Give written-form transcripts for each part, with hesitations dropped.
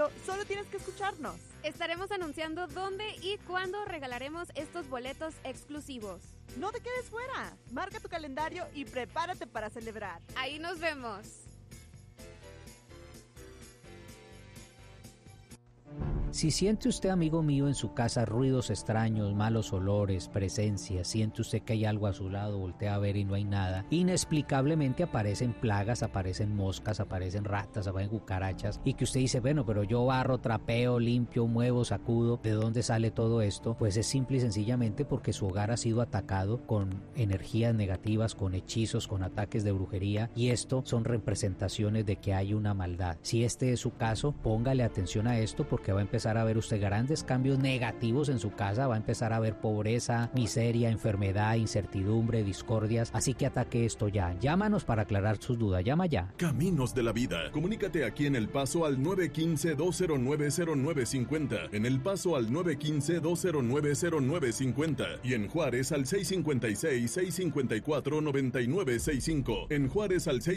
pero solo tienes que escucharnos. Estaremos anunciando dónde y cuándo regalaremos estos boletos exclusivos. No te quedes fuera. Marca tu calendario y prepárate para celebrar. Ahí nos vemos. Si siente usted, amigo mío, en su casa ruidos extraños, malos olores, presencias, siente usted que hay algo a su lado, voltea a ver y no hay nada, inexplicablemente aparecen plagas, aparecen moscas, aparecen ratas, aparecen cucarachas, y que usted dice, bueno, pero yo barro, trapeo, limpio, muevo, sacudo, ¿de dónde sale todo esto? Pues es simple y sencillamente porque su hogar ha sido atacado con energías negativas, con hechizos, con ataques de brujería, y esto son representaciones de que hay una maldad. Si este es su caso, póngale atención a esto porque va a empezar a ver usted grandes cambios negativos en su casa, va a empezar a ver pobreza, miseria, enfermedad, incertidumbre, discordias, así que ataque esto ya. Llámanos para aclarar sus dudas, llama ya. Caminos de la Vida. Comunícate aquí en El Paso al 915-209-0950, en El Paso al 915-209-0950 y en Juárez al 656-654-9965, en Juárez al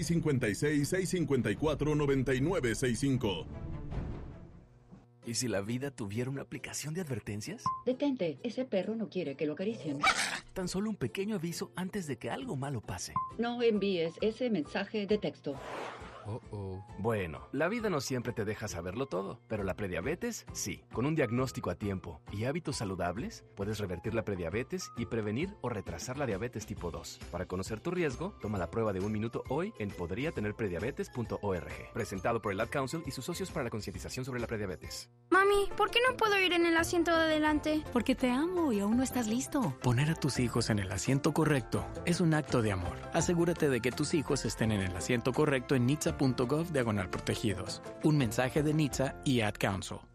656-654-9965. ¿Y si la vida tuviera una aplicación de advertencias? Detente, ese perro no quiere que lo acaricien. Tan solo un pequeño aviso antes de que algo malo pase. No envíes ese mensaje de texto. Bueno, la vida no siempre te deja saberlo todo, pero la prediabetes, sí. Con un diagnóstico a tiempo y hábitos saludables, puedes revertir la prediabetes y prevenir o retrasar la diabetes tipo 2. Para conocer tu riesgo, toma la prueba de 1 minuto hoy en podriatenerprediabetes.org. Presentado por el Ad Council y sus socios para la concientización sobre la prediabetes. Mami, ¿por qué no puedo ir en el asiento de adelante? Porque te amo y aún no estás listo. Poner a tus hijos en el asiento correcto es un acto de amor. Asegúrate de que tus hijos estén en el asiento correcto en nitsa.gov/protegidos. Un mensaje de NHTSA y Ad Council.